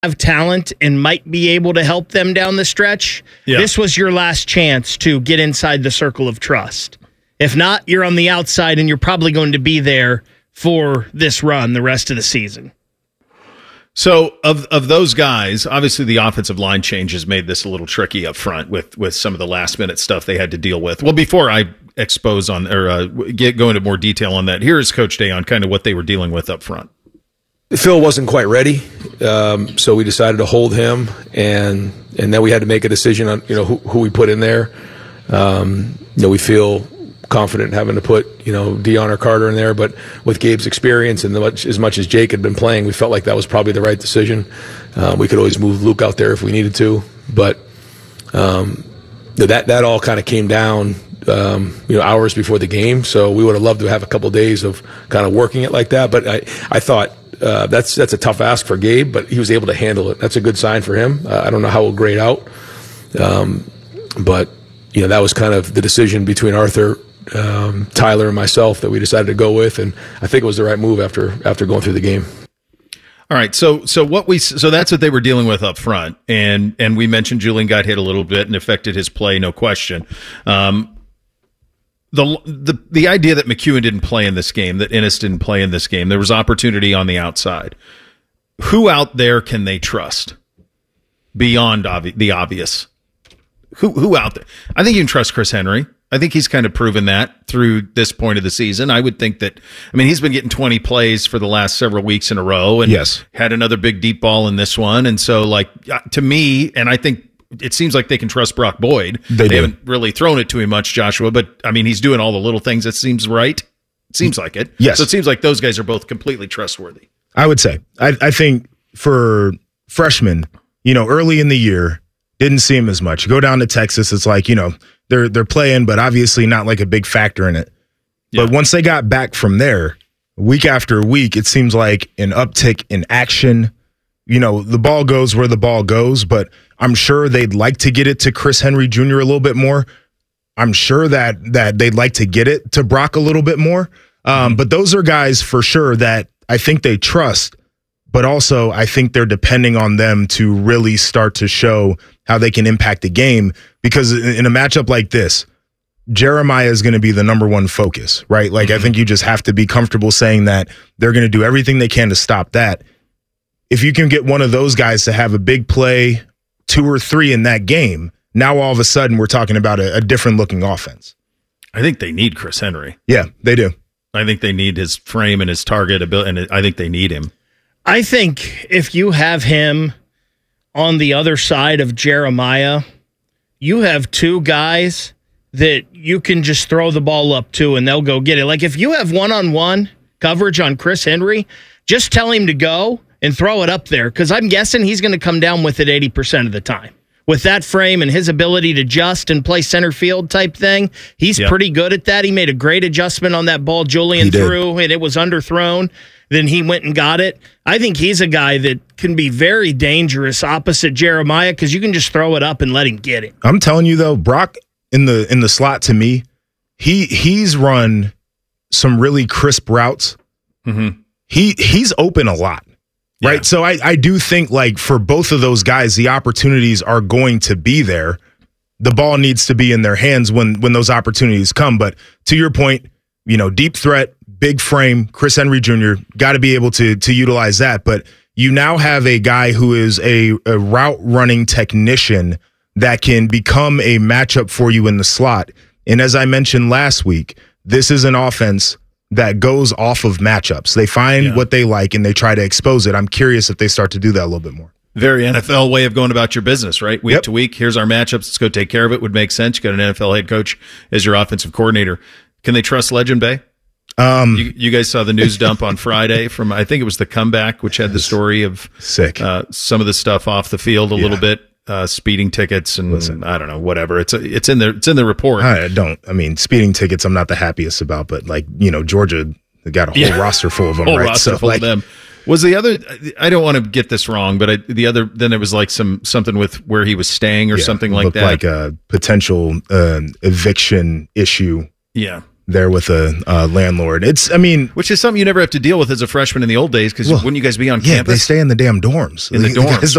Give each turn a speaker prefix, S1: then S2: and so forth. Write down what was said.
S1: have talent and might be able to help them down the stretch, this was your last chance to get inside the circle of trust. If not, you're on the outside and you're probably going to be there for this run the rest of the season.
S2: So of those guys, obviously the offensive line changes made this a little tricky up front with some of the last minute stuff they had to deal with. Well, before I expose on or go into more detail on that, here is Coach Day on kind of what they were dealing with up front.
S3: Phil wasn't quite ready, so we decided to hold him, and then we had to make a decision on who we put in there. We feel confident having to put Dion or Carter in there, but with Gabe's experience and as much as Jake had been playing, we felt like that was probably the right decision. We could always move Luke out there if we needed to, but that all kind of came down hours before the game. So we would have loved to have a couple of days of kind of working it like that. But I thought that's a tough ask for Gabe, but he was able to handle it. That's a good sign for him. I don't know how it'll grade out, but that was kind of the decision between Arthur, Tyler, and myself that we decided to go with, and I think it was the right move after going through the game.
S2: All right, so that's what they were dealing with up front, and we mentioned Julian got hit a little bit and affected his play, no question. The idea that McEwen didn't play in this game, that Ennis didn't play in this game, there was opportunity on the outside. Who out there can they trust beyond the obvious? Who out there? I think you can trust Chris Henry. I think he's kind of proven that through this point of the season. I would think that, he's been getting 20 plays for the last several weeks in a row and had another big deep ball in this one. And so, to me, and I think it seems like they can trust Brock Boyd. They haven't really thrown it to him much, Joshua, but, he's doing all the little things. It seems right. It seems like it.
S4: Yes.
S2: So it seems like those guys are both completely trustworthy.
S4: I would say. I think for freshmen, early in the year, didn't see him as much. Go down to Texas, it's like, they're playing, but obviously not like a big factor in it. Yeah. But once they got back from there, week after week, it seems like an uptick in action. The ball goes where the ball goes, but I'm sure they'd like to get it to Chris Henry Jr. a little bit more. I'm sure that they'd like to get it to Brock a little bit more. But those are guys for sure that I think they trust, but also I think they're depending on them to really start to show how they can impact the game, because in a matchup like this, Jeremiah is going to be the number one focus, right? I think you just have to be comfortable saying that they're going to do everything they can to stop that. If you can get one of those guys to have a big play, 2 or 3 in that game, now all of a sudden we're talking about a different looking offense.
S2: I think they need Chris Henry.
S4: Yeah, they do.
S2: I think they need his frame and his target ability, and I think they need him.
S1: I think if you have him on the other side of Jeremiah, you have 2 guys that you can just throw the ball up to and they'll go get it. If you have one-on-one coverage on Chris Henry, just tell him to go and throw it up there, because I'm guessing he's going to come down with it 80% of the time. With that frame and his ability to adjust and play center field type thing, he's pretty good at that. He made a great adjustment on that ball Julian threw, and it was underthrown. Then he went and got it. I think he's a guy that can be very dangerous opposite Jeremiah, because you can just throw it up and let him get it.
S4: I'm telling you though, Brock in the slot, to me, he's run some really crisp routes. Mm-hmm. He's open a lot, right? Yeah. So I do think for both of those guys, the opportunities are going to be there. The ball needs to be in their hands when those opportunities come. But to your point, deep threat, big frame, Chris Henry Jr., got to be able to utilize that. But you now have a guy who is a route running technician that can become a matchup for you in the slot. And as I mentioned last week, this is an offense that goes off of matchups. They find what they like and they try to expose it. I'm curious if they start to do that a little bit more.
S2: Very NFL way of going about your business, right? Week to week, here's our matchups. Let's go take care of it. Would make sense. You got an NFL head coach as your offensive coordinator. Can they trust Legend Bay? You guys saw the news dump on Friday from, I think it was The Comeback, which had the story of some of the stuff off the field a little bit, speeding tickets and I don't know, whatever. It's in the report.
S4: Speeding tickets I'm not the happiest about, but Georgia got a whole roster full of them, right?
S2: Roster full of them. Was the other? I don't want to get this wrong, but then it was something with where he was staying or something like that,
S4: like a potential eviction issue.
S2: Yeah.
S4: There with a landlord.
S2: Which is something you never have to deal with as a freshman in the old days, because wouldn't you guys be on campus?
S4: They stay in the damn dorms.
S2: In the dorms,